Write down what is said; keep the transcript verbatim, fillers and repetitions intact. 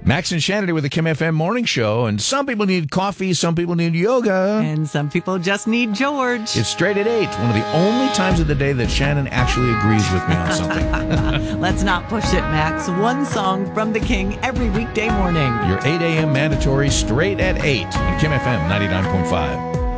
Max and Shannon with the Kim F M Morning Show, and some people need coffee, some people need yoga. And some people just need George. It's straight at eight, one of the only times of the day that Shannon actually agrees with me on something. Let's not push it, Max. One song from the King every weekday morning. Your eight a.m. mandatory straight at eight on Kim F M ninety-nine point five.